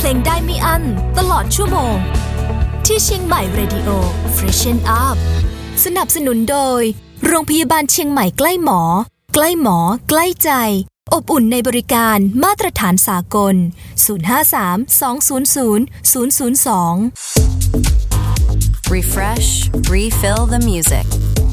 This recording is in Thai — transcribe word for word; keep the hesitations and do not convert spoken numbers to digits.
ลงได้ไม่อั้นตลอดชั่วโมงที่เชียงใหม่ Radio Freshen Up สนับสนุนโดยโรงพยาบาลเชียงใหม่ใกล้หมอใกล้หมอใกล้ใจอบอุ่นในบริการมาตรฐานสากลศูนย์ ห้า สาม สอง ศูนย์ ศูนย์ ศูนย์ ศูนย์ สอง Refresh, refill the music